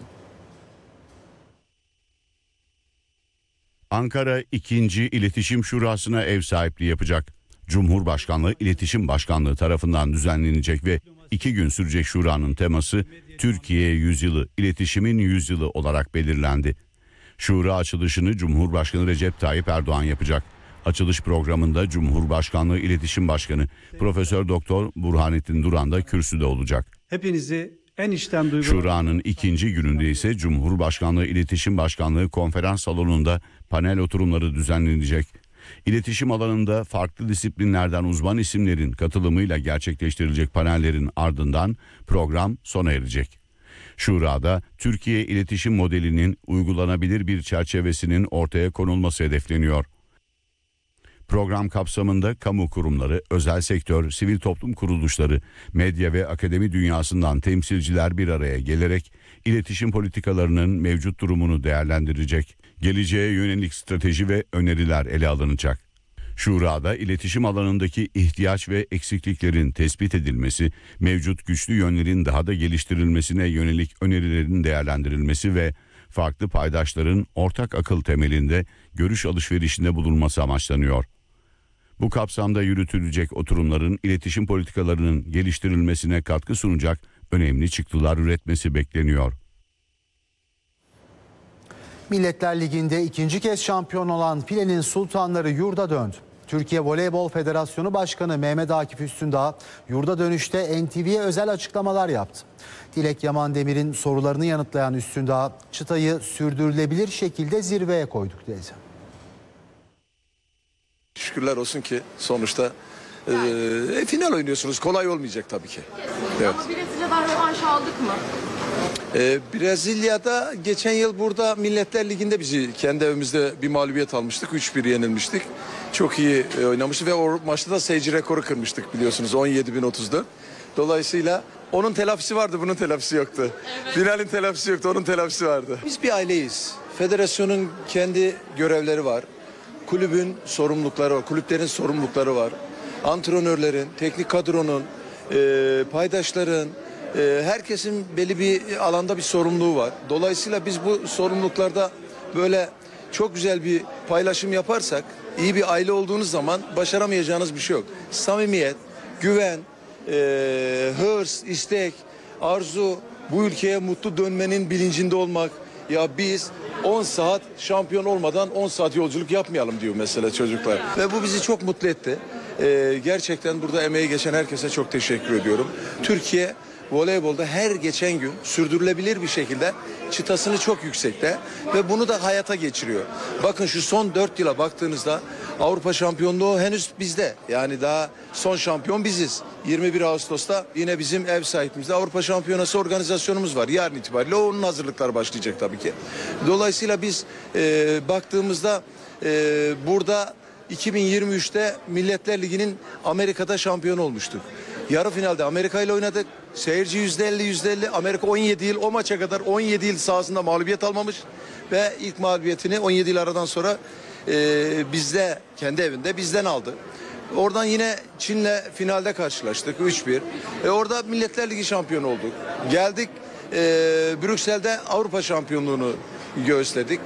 Ankara 2. İletişim Şurası'na ev sahipliği yapacak. Cumhurbaşkanlığı İletişim Başkanlığı tarafından düzenlenecek ve 2 gün sürecek şuranın teması Türkiye Yüzyılı, İletişimin Yüzyılı olarak belirlendi. Şura açılışını Cumhurbaşkanı Recep Tayyip Erdoğan yapacak. Açılış programında Cumhurbaşkanlığı İletişim Başkanı Profesör Doktor Burhanettin Duran da kürsüde olacak. Hepinizi en içten duygularımla... Şura'nın 2. gününde ise Cumhurbaşkanlığı İletişim Başkanlığı konferans salonunda panel oturumları düzenlenecek. İletişim alanında farklı disiplinlerden uzman isimlerin katılımıyla gerçekleştirilecek panellerin ardından program sona erecek. Şurada Türkiye iletişim modelinin uygulanabilir bir çerçevesinin ortaya konulması hedefleniyor. Program kapsamında kamu kurumları, özel sektör, sivil toplum kuruluşları, medya ve akademi dünyasından temsilciler bir araya gelerek iletişim politikalarının mevcut durumunu değerlendirecek. Geleceğe yönelik strateji ve öneriler ele alınacak. Şurada iletişim alanındaki ihtiyaç ve eksikliklerin tespit edilmesi, mevcut güçlü yönlerin daha da geliştirilmesine yönelik önerilerin değerlendirilmesi ve farklı paydaşların ortak akıl temelinde görüş alışverişinde bulunması amaçlanıyor. Bu kapsamda yürütülecek oturumların iletişim politikalarının geliştirilmesine katkı sunacak önemli çıktılar üretmesi bekleniyor. Milletler Ligi'nde 2. kez şampiyon olan Filenin Sultanları yurda döndü. Türkiye Voleybol Federasyonu Başkanı Mehmet Akif Üstündağ yurda dönüşte NTV'ye özel açıklamalar yaptı. Dilek Yaman Demir'in sorularını yanıtlayan Üstündağ, çıtayı sürdürülebilir şekilde zirveye koyduk dedi. Şükürler olsun ki sonuçta final oynuyorsunuz. Kolay olmayacak tabii ki. Evet. Ama Brezilya'dan rövanş aldık mı? Brezilya'da geçen yıl burada Milletler Ligi'nde bizi kendi evimizde bir mağlubiyet almıştık. 3-1 yenilmiştik. Çok iyi oynamıştık ve o maçta da seyirci rekoru kırmıştık biliyorsunuz. 17.034. Dolayısıyla onun telafisi vardı, bunun telafisi yoktu. Evet. Finalin telafisi yoktu, onun telafisi vardı. Biz bir aileyiz. Federasyonun kendi görevleri var. Kulübün sorumlulukları var, kulüplerin sorumlulukları var. Antrenörlerin, teknik kadronun, paydaşların, herkesin belli bir alanda bir sorumluluğu var. Dolayısıyla biz bu sorumluluklarda böyle çok güzel bir paylaşım yaparsak, iyi bir aile olduğunuz zaman başaramayacağınız bir şey yok. Samimiyet, güven, hırs, istek, arzu, bu ülkeye mutlu dönmenin bilincinde olmak. Ya biz 10 saat şampiyon olmadan 10 saat yolculuk yapmayalım diyor mesela çocuklar. Ve bu bizi çok mutlu etti. Gerçekten burada emeği geçen herkese çok teşekkür ediyorum. Türkiye voleybolda her geçen gün sürdürülebilir bir şekilde çıtasını çok yüksekte ve bunu da hayata geçiriyor. Bakın şu son 4 yıla baktığınızda Avrupa şampiyonluğu henüz bizde. Yani daha son şampiyon biziz. 21 Ağustos'ta yine bizim ev sahibimizde Avrupa Şampiyonası organizasyonumuz var. Yarın itibariyle onun hazırlıkları başlayacak tabii ki. Dolayısıyla biz baktığımızda burada 2023'te Milletler Ligi'nin Amerika'da şampiyon olmuştuk. Yarı finalde Amerika ile oynadık. Seyirci %50. Amerika 17 yıl o maça kadar 17 yıl sahasında mağlubiyet almamış. Ve ilk mağlubiyetini 17 yıl aradan sonra bizde, kendi evinde bizden aldı. Oradan yine Çin'le finalde karşılaştık 3-1. Orada Milletler Ligi şampiyonu olduk. Geldik Brüksel'de Avrupa şampiyonluğunu göğüsledik.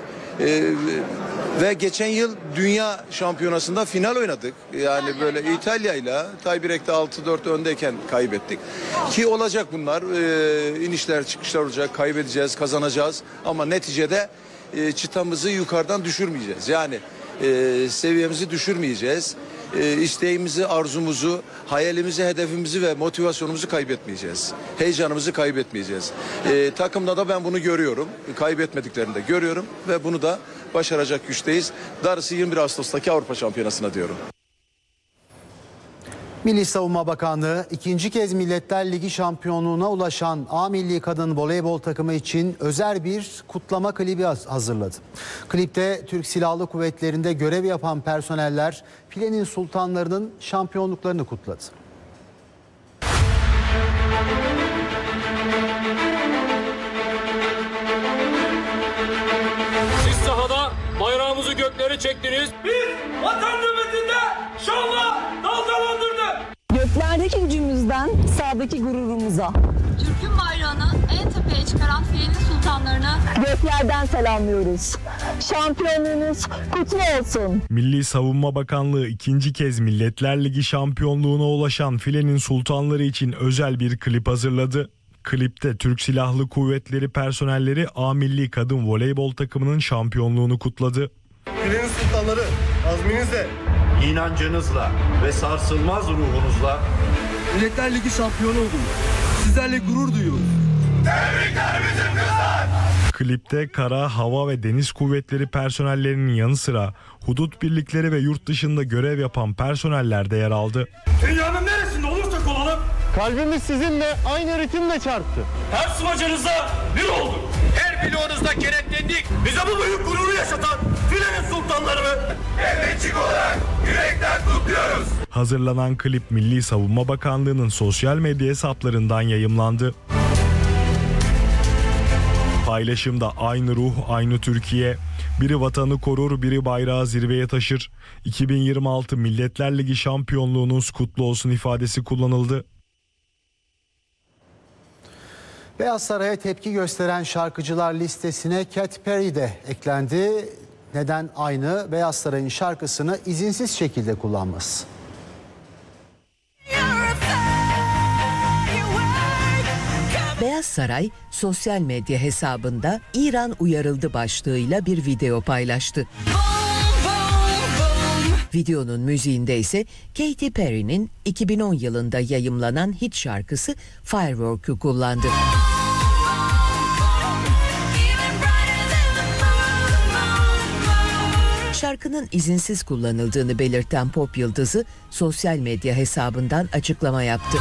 Ve geçen yıl Dünya Şampiyonası'nda final oynadık. Yani böyle İtalya'yla tie-break'te 6-4 öndeyken kaybettik. Ki olacak bunlar. İnişler çıkışlar olacak. Kaybedeceğiz, kazanacağız. Ama neticede çıtamızı yukarıdan düşürmeyeceğiz. Yani seviyemizi düşürmeyeceğiz. İsteğimizi, arzumuzu, hayalimizi, hedefimizi ve motivasyonumuzu kaybetmeyeceğiz. Heyecanımızı kaybetmeyeceğiz. Takımda da ben bunu görüyorum. Kaybetmediklerini de görüyorum ve bunu da başaracak güçteyiz. Darısı 21 Ağustos'taki Avrupa Şampiyonası'na diyorum. Milli Savunma Bakanlığı ikinci kez Milletler Ligi şampiyonluğuna ulaşan A Milli Kadın Voleybol takımı için özel bir kutlama klibi hazırladı. Klipte Türk Silahlı Kuvvetleri'nde görev yapan personeller filenin sultanlarının şampiyonluklarını kutladı. Siz sahada bayrağımızı göklere çektiniz. Biz vatan nöbetinde şanla dalgalandırdık. Göklerdeki gücümüzden sahadaki gururumuza. Türk'ün bayrağını en tepeye çıkaran filenin sultanlarını Göklerden selamlıyoruz. Şampiyonluğunuz kutlu olsun. Milli Savunma Bakanlığı ikinci kez Milletler Ligi şampiyonluğuna ulaşan filenin sultanları için özel bir klip hazırladı. Klipte Türk Silahlı Kuvvetleri personelleri A Milli Kadın Voleybol takımının şampiyonluğunu kutladı. Filenin sultanları azminizle, inancınızla ve sarsılmaz ruhunuzla Milletler Ligi şampiyonu oldunuz. Sizlerle gurur duyuyoruz. Tebrikler bizim kızlar. Klipte kara, hava ve deniz kuvvetleri personellerinin yanı sıra hudut birlikleri ve yurt dışında görev yapan personeller de yer aldı. Dünyanın neresinde olursak olalım. Kalbimiz sizinle aynı ritimle çarptı. Her smacınızda bir olduk. Her bloğunuzda kenetlendik. Bize bu büyük gururu yaşatan filenin sultanlarını devletçik olarak yürekten kutluyoruz. Hazırlanan klip Milli Savunma Bakanlığı'nın sosyal medya hesaplarından yayımlandı. Paylaşımda aynı ruh, aynı Türkiye. Biri vatanı korur, biri bayrağı zirveye taşır. 2026 Milletler Ligi şampiyonluğunuz kutlu olsun ifadesi kullanıldı. Beyaz Saray'a tepki gösteren şarkıcılar listesine Katy Perry de eklendi. Neden aynı? Beyaz Saray'ın şarkısını izinsiz şekilde kullanması. Beyaz Saray sosyal medya hesabında İran uyarıldı başlığıyla bir video paylaştı. Videonun müziğinde ise Katy Perry'nin 2010 yılında yayımlanan hit şarkısı Firework'u kullandı. Şarkının izinsiz kullanıldığını belirten pop yıldızı sosyal medya hesabından açıklama yaptı.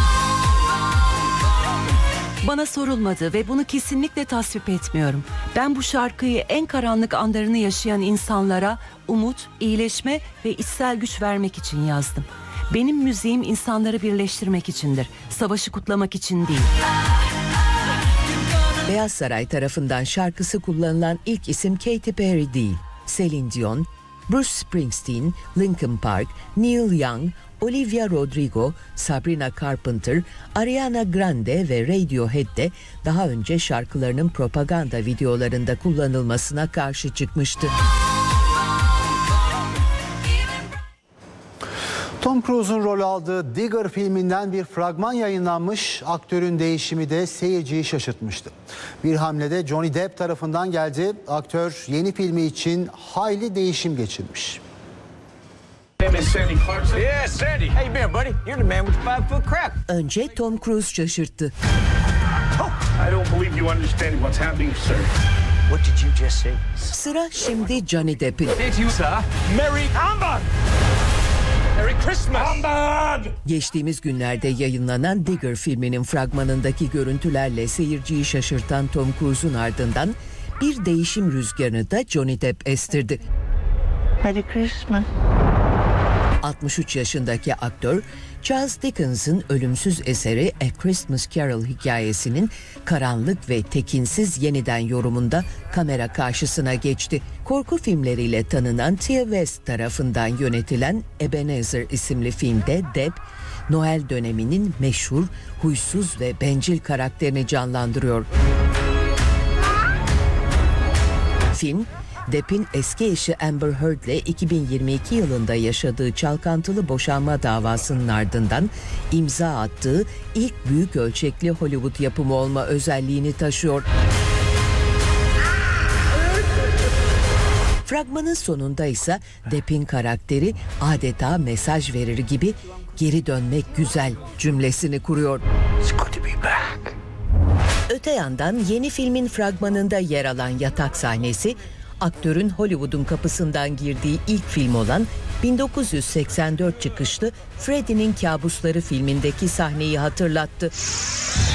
Bana sorulmadı ve bunu kesinlikle tasvip etmiyorum. Ben bu şarkıyı en karanlık anlarını yaşayan insanlara umut, iyileşme ve içsel güç vermek için yazdım. Benim müziğim insanları birleştirmek içindir. Savaşı kutlamak için değil. Beyaz Saray tarafından şarkısı kullanılan ilk isim Katy Perry değil. Celine Dion, Bruce Springsteen, Linkin Park, Neil Young, Olivia Rodrigo, Sabrina Carpenter, Ariana Grande ve Radiohead de daha önce şarkılarının propaganda videolarında kullanılmasına karşı çıkmıştı. Tom Cruise'un rol aldığı Digger filminden bir fragman yayınlanmış. Aktörün değişimi de seyirciyi şaşırtmıştı. Bir hamlede Johnny Depp tarafından geldi. Aktör yeni filmi için hayli değişim geçirmiş. Önce Tom Cruise şaşırttı. Sıra şimdi Johnny Depp'in. Geçtiğimiz günlerde yayınlanan Digger filminin fragmanındaki görüntülerle seyirciyi şaşırtan Tom Cruise'un ardından bir değişim rüzgarını da Johnny Depp estirdi. Merry Christmas. 63 yaşındaki aktör, Charles Dickens'ın ölümsüz eseri A Christmas Carol hikayesinin karanlık ve tekinsiz yeniden yorumunda kamera karşısına geçti. Korku filmleriyle tanınan Tia West tarafından yönetilen Ebenezer isimli filmde Depp, Noel döneminin meşhur, huysuz ve bencil karakterini canlandırıyor. Film, Depp'in eski eşi Amber Heard'le 2022 yılında yaşadığı çalkantılı boşanma davasının ardından imza attığı ilk büyük ölçekli Hollywood yapımı olma özelliğini taşıyor. Fragmanın sonunda ise Depp'in karakteri adeta mesaj verir gibi "Geri dönmek güzel" cümlesini kuruyor. Öte yandan yeni filmin fragmanında yer alan yatak sahnesi aktörün Hollywood'un kapısından girdiği ilk film olan 1984 çıkışlı Freddy'nin Kabusları filmindeki sahneyi hatırlattı.